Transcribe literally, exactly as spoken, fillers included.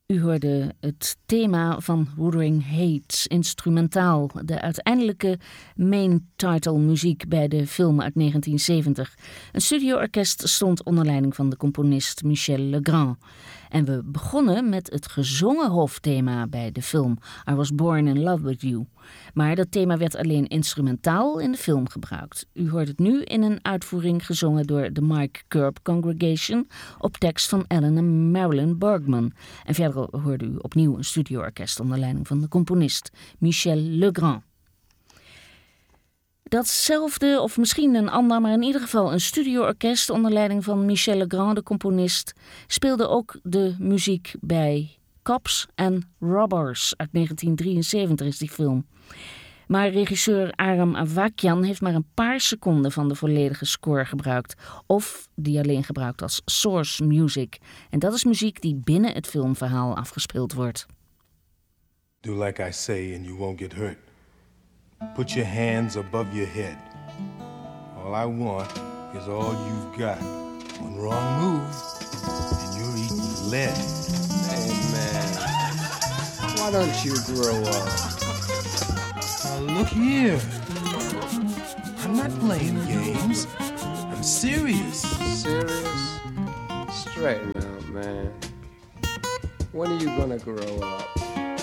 U hoorde het thema van Wuthering Heights, instrumentaal. De uiteindelijke main title muziek bij de film uit negentien zeventig. Een studioorkest stond onder leiding van de componist Michel Legrand. En we begonnen met het gezongen hoofdthema bij de film I Was Born in Love With You. Maar dat thema werd alleen instrumentaal in de film gebruikt. U hoort het nu in een uitvoering gezongen door de Mike Curb Congregation op tekst van Alan en Marilyn Bergman. En verder hoorde u opnieuw een studioorkest onder leiding van de componist Michel Legrand. Datzelfde, of misschien een ander, maar in ieder geval een studioorkest onder leiding van Michel Legrand, de componist, speelde ook de muziek bij Cops and Robbers uit negentien drieënzeventig is die film. Maar regisseur Aram Avakian heeft maar een paar seconden van de volledige score gebruikt. Of die alleen gebruikt als source music. En dat is muziek die binnen het filmverhaal afgespeeld wordt. Do like I say and you won't get hurt. Put your hands above your head. All I want is all you've got. One wrong move and you're eating lead. Hey man, why don't you grow up? Now look here. I'm not playing games. I'm serious. Serious? Straighten out, man. When are you gonna grow up?